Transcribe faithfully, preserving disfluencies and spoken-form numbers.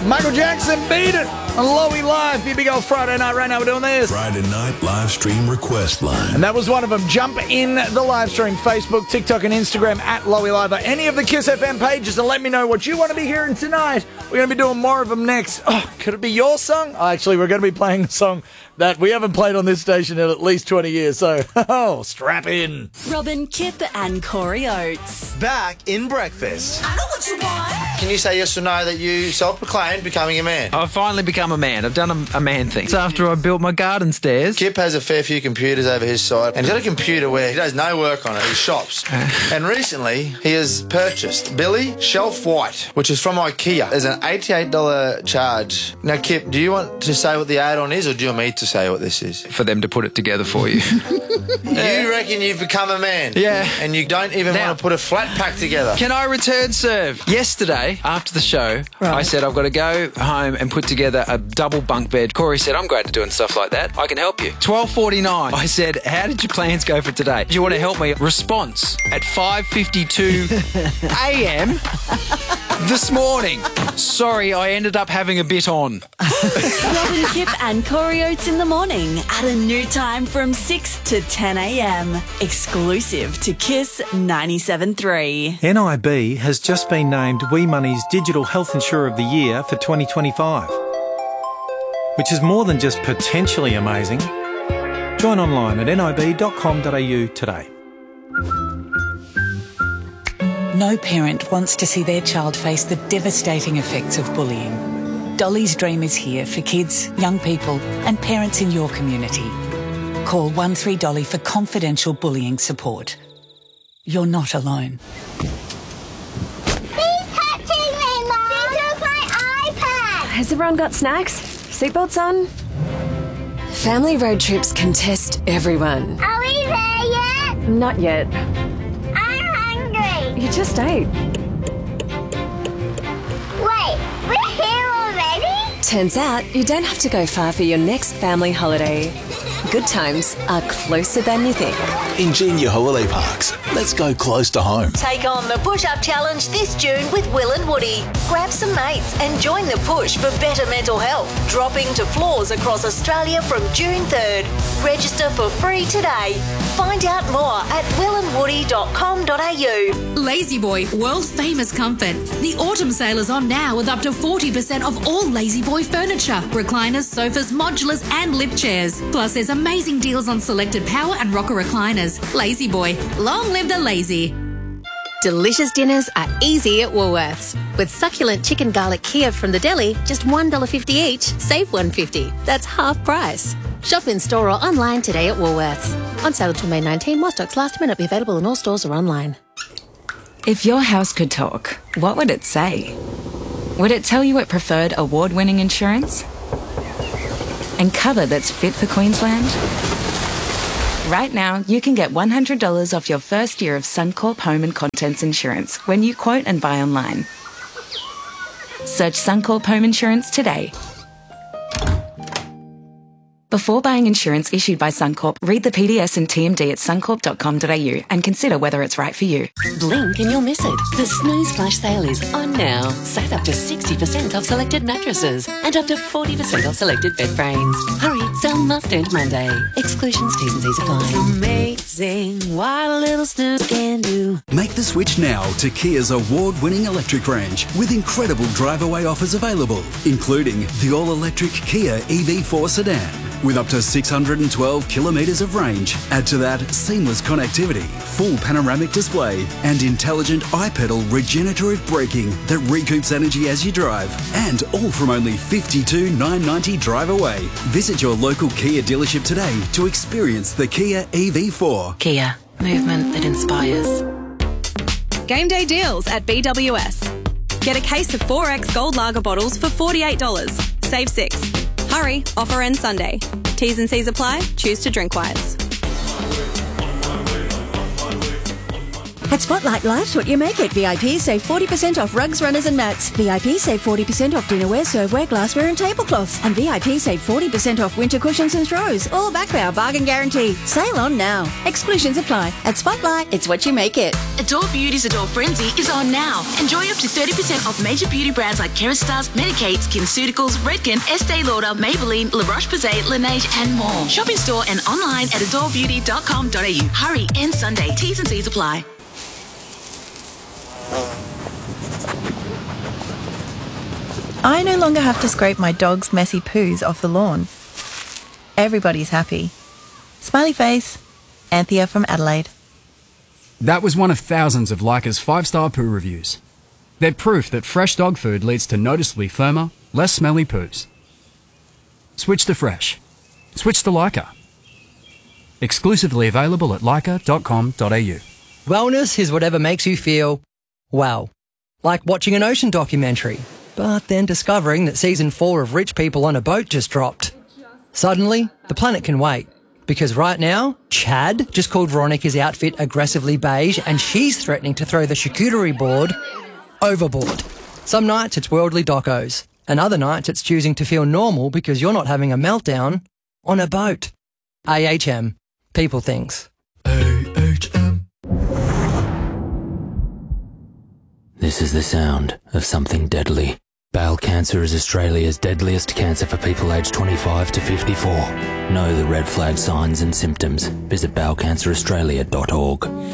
Michael Jackson, Beat It on Lowy Live. Your big old Friday night. Right now we're doing this. Friday night live stream request line. And that was one of them. Jump in the live stream, Facebook, TikTok and Instagram at Lowy Live, or any of the Kiss F M pages, and let me know what you want to be hearing tonight. We're going to be doing more of them next. Oh, could it be your song? Oh, actually, we're going to be playing a song that we haven't played on this station in at least twenty years, so oh, strap in. Robin, Kip and Corey Oates. Back in breakfast. I know what you want. Can you say yes or no that you self-proclaimed becoming a man? I've finally become a man. I've done a, a man thing. It's after I built my garden stairs. Kip has a fair few computers over his side, and he's got a computer where he does no work on it. He shops. And recently, he has purchased Billy Shelf White, which is from IKEA. There's an eighty-eight dollars charge. Now, Kip, do you want to say what the add-on is, or do you want me to say what this is? For them to put it together for you. You reckon you've become a man? Yeah. And you don't even Now- want to put a flat pack together? Can I return serve? Yesterday, after the show, Right. I said I've got to go home and put together a double bunk bed. Corey said, I'm great at doing stuff like that. I can help you. twelve forty-nine. I said, how did your plans go for today? Do you want to help me? Response at five fifty-two a.m. this morning. Sorry, I ended up having a bit on. Robin, Kip and Corey Oates in the morning at a new time from six to ten a.m. Exclusive to Kiss ninety-seven point three. N I B has just been named Wee Money's Digital Health Insurer of the Year for twenty twenty-five, which is more than just potentially amazing. Join online at n i b dot com dot a u today. No parent wants to see their child face the devastating effects of bullying. Dolly's Dream is here for kids, young people and parents in your community. Call one three Dolly for confidential bullying support. You're not alone. Has everyone got snacks? Seatbelts on? Family road trips can test everyone. Are we there yet? Not yet. I'm hungry. You just ate. Wait, we're here already? Turns out you don't have to go far for your next family holiday. Good times are closer than you think. Ingenia Holiday Parks. Let's go close to home. Take on the push-up challenge this June with Will and Woody. Grab some mates and join the push for better mental health. Dropping to floors across Australia from June third. Register for free today. Find out more at will and woody dot com dot a u. Lazy Boy, world famous comfort. The autumn sale is on now with up to forty percent off all Lazy Boy furniture, recliners, sofas, modulars and lip chairs. Plus there's amazing deals on selected power and rocker recliners. Lazy Boy, long live the lazy. Delicious dinners are easy at Woolworths. With succulent chicken garlic Kiev from the deli, just one dollar fifty each, save one dollar fifty. That's half price. Shop in store or online today at Woolworths. On sale until May nineteenth, while stocks last, may not be available in all stores or online. If your house could talk, what would it say? Would it tell you it preferred award-winning insurance? And cover that's fit for Queensland? Right now, you can get one hundred dollars off your first year of Suncorp Home and Contents Insurance when you quote and buy online. Search Suncorp Home Insurance today. Before buying insurance issued by Suncorp, read the P D S and T M D at suncorp dot com dot a u and consider whether it's right for you. Blink and you'll miss it. The Snooze Flash sale is on now. Save up to sixty percent off selected mattresses and up to forty percent off selected bed frames. Hurry, sale must end Monday. Exclusions, T's and C's apply. Amazing what a little snooze can do. Make the switch now to Kia's award-winning electric range with incredible drive-away offers available, including the all-electric Kia E V four sedan. With up to six hundred twelve kilometres of range. Add to that seamless connectivity, full panoramic display, and intelligent iPedal regenerative braking that recoups energy as you drive. And all from only fifty-two thousand nine hundred ninety drive away. Visit your local Kia dealership today to experience the Kia E V four. Kia, movement that inspires. Game day deals at B W S. Get a case of four X Gold Lager bottles for forty-eight dollars. Save six. Hurry, offer ends Sunday. T's and C's apply. Choose to drink wise. At Spotlight, life's what you make it. V I P save forty percent off rugs, runners and mats. V I P save forty percent off dinnerware, serveware, glassware and tablecloths. And V I P save forty percent off winter cushions and throws. All backed by our bargain guarantee. Sale on now. Exclusions apply. At Spotlight, it's what you make it. Adore Beauty's Adore Frenzy is on now. Enjoy up to thirty percent off major beauty brands like Kerastase, Medicaid, SkinCeuticals, Redken, Estee Lauder, Maybelline, La Roche-Posay, Laneige and more. Shop in store and online at adore beauty dot com dot a u. Hurry, end Sunday. T's and C's apply. I no longer have to scrape my dog's messy poos off the lawn. Everybody's happy. Smiley face. Anthea from Adelaide. That was one of thousands of Leica's five-star poo reviews. They're proof that fresh dog food leads to noticeably firmer, less smelly poos. Switch to fresh. Switch to Leica. Exclusively available at leica dot com dot a u. Wellness is whatever makes you feel well. Like watching an ocean documentary, but then discovering that season four of Rich People on a Boat just dropped. Suddenly, the planet can wait. Because right now, Chad just called Veronica's outfit aggressively beige and she's threatening to throw the charcuterie board overboard. Some nights it's worldly docos, and other nights it's choosing to feel normal because you're not having a meltdown on a boat. A H M. People things. A H M. This is the sound of something deadly. Bowel cancer is Australia's deadliest cancer for people aged twenty-five to fifty-four. Know the red flag signs and symptoms. Visit bowel cancer australia dot org.